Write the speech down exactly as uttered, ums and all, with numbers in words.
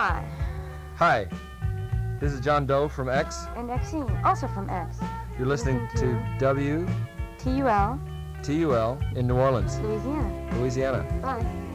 Hi. Hi. This is John Doe from X. And Xene, also from X. You're listening, listening to, to W T U L T U L in New Orleans, Louisiana. Louisiana. Bye.